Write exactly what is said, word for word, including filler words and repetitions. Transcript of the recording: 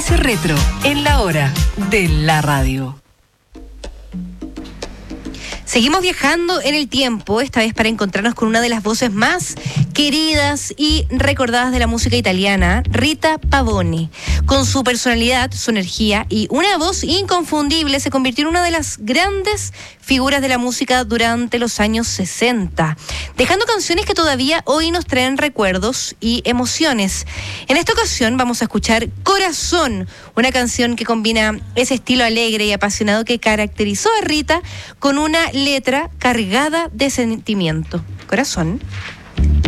Espacio Retro, en la hora de la radio. Seguimos viajando en el tiempo, esta vez para encontrarnos con una de las voces más queridas y recordadas de la música italiana, Rita Pavone. Con su personalidad, su energía y una voz inconfundible, se convirtió en una de las grandes figuras de la música durante los años sesenta, dejando canciones que todavía hoy nos traen recuerdos y emociones. En esta ocasión vamos a escuchar Corazón, una canción que combina ese estilo alegre y apasionado que caracterizó a Rita con una letra cargada de sentimiento. Corazón.